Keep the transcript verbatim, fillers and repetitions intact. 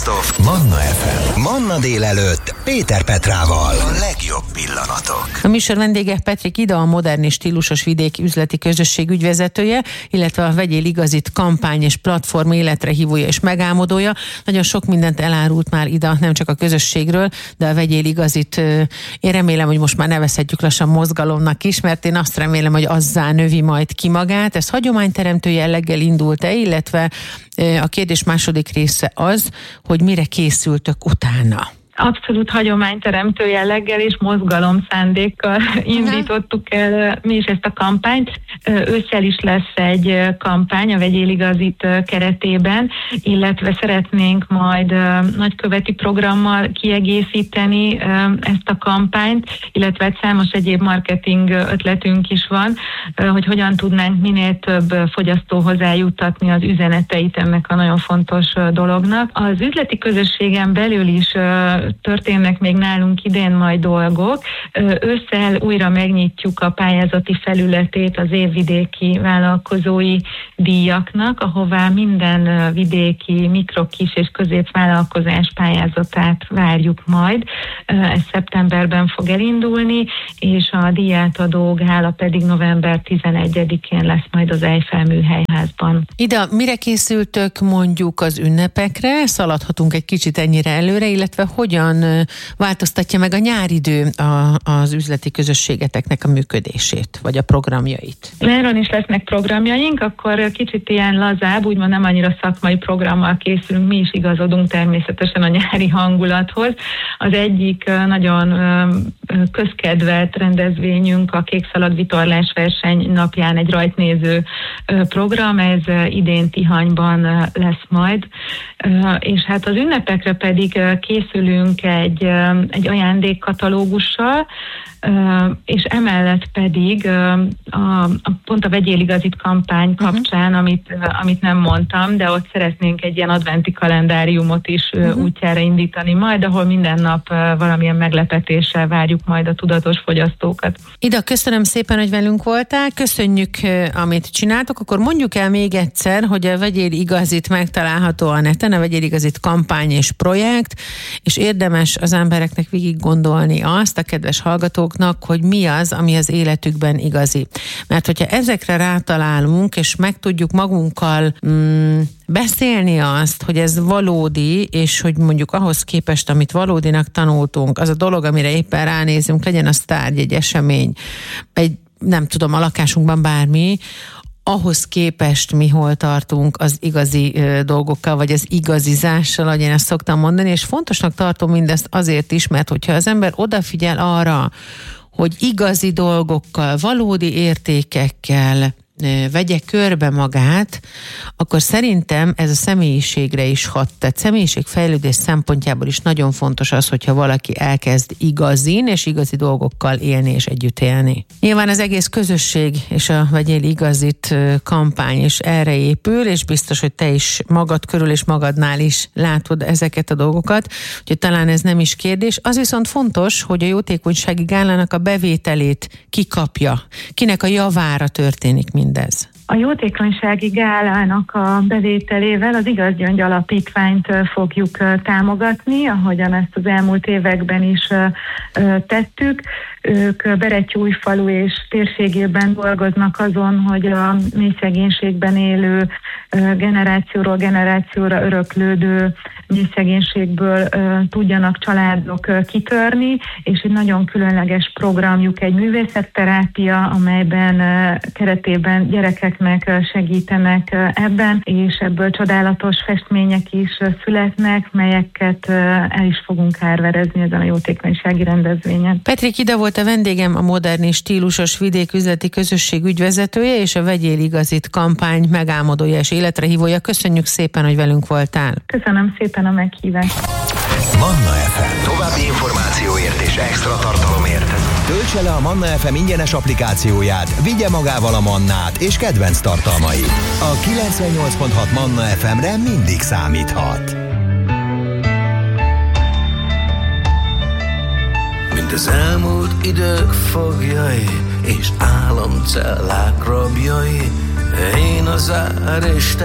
Best of Manna ef em. Manna délelőtt Péter Petrával. A legjobb pillanatok. A műsor vendége Petrik Ida, a Modern és Stílusos Vidék üzleti közösség ügyvezetője, illetve a Vegyél Igazit kampány és platform életre hívója és megálmodója. Nagyon sok mindent elárult már Ida, nem csak a közösségről, de a Vegyél Igazit én remélem, hogy most már nevezhetjük lassan mozgalomnak is, mert én azt remélem, hogy azzá növi majd ki magát. Ez hagyományteremtő jelleggel indult-e, illetve a kérdés második része az, hogy mire készültök utána. Abszolút hagyományteremtő jelleggel és mozgalom szándékkal indítottuk el mi is ezt a kampányt. Ősszel is lesz egy kampány a Vegyél Igazit keretében, illetve szeretnénk majd nagyköveti programmal kiegészíteni ezt a kampányt, illetve számos egyéb marketing ötletünk is van, hogy hogyan tudnánk minél több fogyasztóhoz eljuttatni az üzeneteit ennek a nagyon fontos dolognak. Az üzleti közösségen belül is történnek még nálunk idén majd dolgok. Ősszel újra megnyitjuk a pályázati felületét az évvidéki vállalkozói díjaknak, ahová minden vidéki mikro, kis és középvállalkozás pályázatát várjuk majd. Ez szeptemberben fog elindulni, és a díjátadó gála pedig november tizenegyedikén lesz majd az Eiffel műhelyházban. Ida, mire készültök mondjuk az ünnepekre? Szaladhatunk egy kicsit ennyire előre, illetve hogyan változtatja meg a nyáridő a, az üzleti közösségeteknek a működését, vagy a programjait? Nyáron is lesznek programjaink, akkor kicsit ilyen lazább, úgymond nem annyira szakmai programmal készülünk, mi is igazodunk természetesen a nyári hangulathoz. Az egyik nagyon közkedvelt rendezvényünk a Kékszalag vitorlás verseny napján egy rajtnéző program, ez idén Tihanyban lesz majd, és hát az ünnepekre pedig készülünk egy, egy ajándékkatalógussal, és emellett pedig a, a, pont a Vegyél Igazit kampány kapcsán, uh-huh. amit, amit nem mondtam, de ott szeretnénk egy ilyen adventi kalendáriumot is uh-huh. útjára indítani majd, ahol minden nap valamilyen meglepetéssel várjuk majd a tudatos fogyasztókat. Ida, köszönöm szépen, hogy velünk voltál, köszönjük, amit csináltok, akkor mondjuk el még egyszer, hogy a Vegyél Igazit megtalálható a neten, a Vegyél Igazit kampány és projekt, és érdemes az embereknek végig gondolni azt, a kedves hallgatók, hogy mi az, ami az életükben igazi. Mert hogyha ezekre rátalálunk, és meg tudjuk magunkkal mm, beszélni azt, hogy ez valódi, és hogy mondjuk ahhoz képest, amit valódinak tanultunk, az a dolog, amire éppen ránézünk, legyen az tárgy, egy esemény, egy, nem tudom, a lakásunkban bármi, ahhoz képest mi hol tartunk az igazi ö, dolgokkal, vagy az igazizással, ahogy én ezt szoktam mondani, és fontosnak tartom mindezt azért is, mert hogyha az ember odafigyel arra, hogy igazi dolgokkal, valódi értékekkel vegye körbe magát, akkor szerintem ez a személyiségre is hat. Tehát személyiségfejlődés szempontjából is nagyon fontos az, hogyha valaki elkezd igazin és igazi dolgokkal élni és együtt élni. Nyilván az egész közösség és a Vegyél Igazit kampány is erre épül, és biztos, hogy te is magad körül és magadnál is látod ezeket a dolgokat, úgyhogy talán ez nem is kérdés. Az viszont fontos, hogy a jótékonysági gálának a bevételét kikapja, kinek a javára történik mind. Mindez. A jótékonysági gálának a bevételével az Igaz Gyöngy Alapítványt fogjuk támogatni, ahogyan ezt az elmúlt években is tettük. Ők Berettyújfalu és térségében dolgoznak azon, hogy a mély szegénységben élő generációról generációra öröklődő mély szegénységből tudjanak családok kitörni, és egy nagyon különleges programjuk egy művészetterápia, amelyben keretében gyerekeknek segítenek ebben, és ebből csodálatos festmények is születnek, melyeket el is fogunk árverezni ezen a jótékonysági rendezvényen. Petrik Ida volt a vendégem, a Modern és Stílusos Vidék üzleti közösség ügyvezetője és a Vegyél Igazit kampány megálmodója és életre hívója. Köszönjük szépen, hogy velünk voltál. Köszönöm szépen a meghívást. Manna ef em. További információért és extra tartalomért töltse le a Manna ef em ingyenes applikációját, vigye magával a Mannát és kedvenc tartalmait. A kilencvennyolc pont hat Manna ef emre mindig számíthat. Mint az elmúlt idők fogjai és álomcellák rabjai, én az ár és te